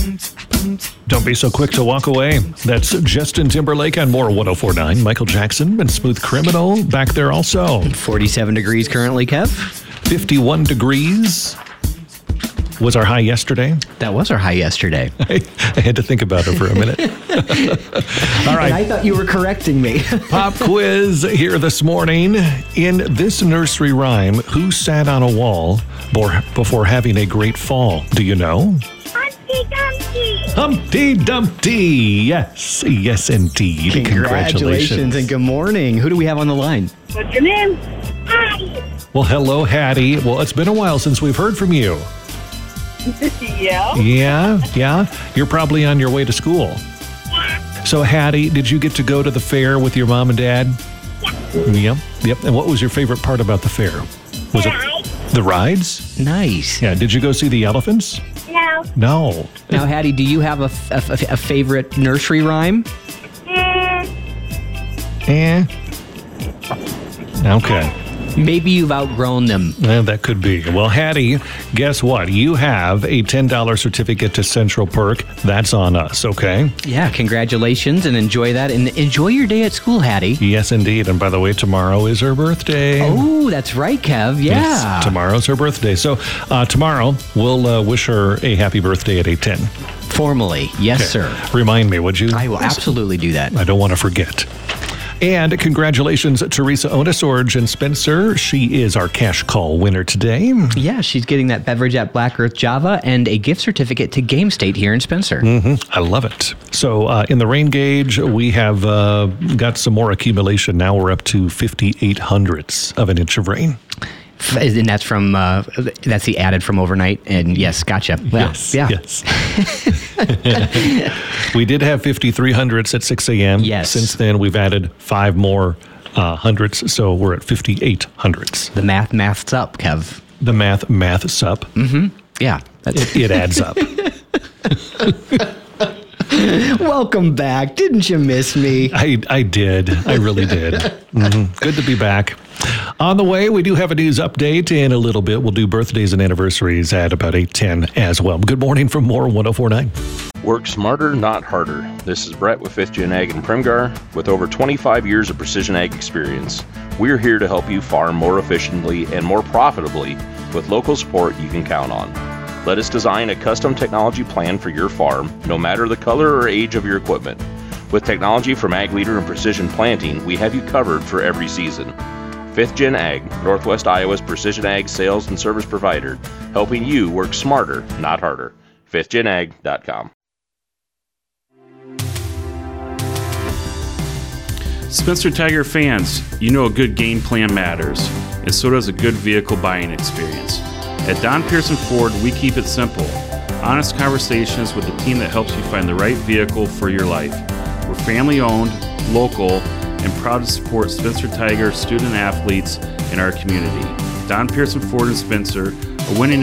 Don't be so quick to walk away. That's Justin Timberlake on More 104.9. Michael Jackson and Smooth Criminal back there also. 47 degrees currently, Kev. 51 degrees was our high yesterday. That was our high yesterday. I had to think about it for a minute. All right. And I thought you were correcting me. Pop quiz here this morning. In this nursery rhyme, who sat on a wall before having a great fall? Do you know? Humpty Dumpty. Humpty Dumpty. Yes, indeed. Congratulations and good morning. Who do we have on the line? What's your name? Hattie. Well, hello, Hattie. Well, it's been a while since we've heard from you. Yeah. Yeah. You're probably on your way to school. Yeah. So, Hattie, did you get to go to the fair with your mom and dad? Yeah. Yep. And what was your favorite part about the fair? Was it the rides? Nice. Yeah. Did you go see the elephants? No. No. Now, Hattie, do you have a favorite nursery rhyme? Okay. Maybe you've outgrown them. That could be. Well, Hattie, guess what? You have a $10 certificate to Central Perk. That's on us, okay? Yeah, congratulations and enjoy that. And enjoy your day at school, Hattie. Yes, indeed. And by the way, tomorrow is her birthday. Oh, that's right, Kev. Yeah. Yes, tomorrow's her birthday. So tomorrow, we'll wish her a happy birthday at 8:10. Formally. Yes, sir. Remind me, would you? I will absolutely do that. I don't want to forget. And congratulations, Teresa Onesorge in Spencer. She is our cash call winner today. Yeah, she's getting that beverage at Black Earth Java and a gift certificate to Game State here in Spencer. I love it. So in the rain gauge, we have got some more accumulation. Now we're up to 0.58 of an inch of rain. And that's from, that's the added from overnight. And yes, gotcha. Well, Yes. yeah. Yes. We did have 5,300s at 6 a.m. Yes. Since then, we've added 5 more hundreds. So we're at 5,800s. The math's up, Kev. The math's up. Yeah. It adds up. Welcome back. Didn't you miss me? I did. I really did. Good to be back. On the way, we do have a news update in a little bit. We'll do birthdays and anniversaries at about 8:10 as well. Good morning from More 104.9. Work smarter, not harder. This is Brett with 5th Gen Ag in Primgar. With over 25 years of precision ag experience, we're here to help you farm more efficiently and more profitably with local support you can count on. Let us design a custom technology plan for your farm, no matter the color or age of your equipment. With technology from Ag Leader and Precision Planting, we have you covered for every season. 5th Gen Ag, Northwest Iowa's precision ag sales and service provider, helping you work smarter, not harder. 5thgenag.com. Spencer Tiger fans, you know a good game plan matters, and so does a good vehicle buying experience. At Don Pearson Ford, we keep it simple. Honest conversations with the team that helps you find the right vehicle for your life. We're family owned, local, and proud to support Spencer Tiger student athletes in our community. Don Pearson Ford in Spencer, a winning